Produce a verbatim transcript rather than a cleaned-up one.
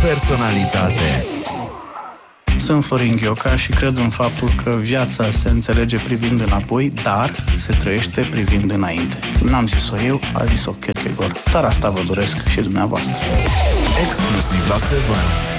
personalitate. Sunt Florin Ghioca și cred în faptul că viața se înțelege privind înapoi, dar se trăiește privind înainte. N-am zis-o eu, a zis-o Kierkegaard. Dar asta vă doresc și dumneavoastră. Exclusiv la Seven.